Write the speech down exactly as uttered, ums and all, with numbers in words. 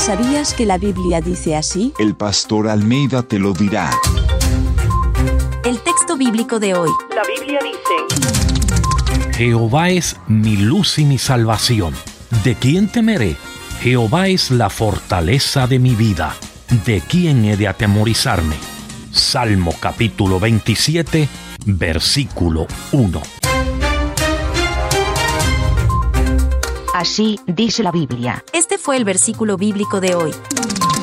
¿Sabías que la Biblia dice así? El pastor Almeida te lo dirá. El texto bíblico de hoy. La Biblia dice: Jehová es mi luz y mi salvación. ¿De quién temeré? Jehová es la fortaleza de mi vida. ¿De quién he de atemorizarme? Salmo capítulo veintisiete, versículo uno. Así dice la Biblia. Este fue el versículo bíblico de hoy.